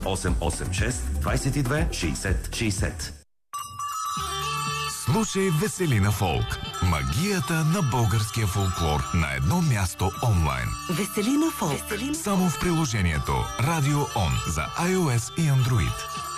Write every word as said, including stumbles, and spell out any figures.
осем осем шест двадесет и две шейсет шейсет. Слушай Веселина Фолк. Магията на българския фолклор на едно място онлайн. Веселина Фолк. Само в приложението Radio On за iOS и Android.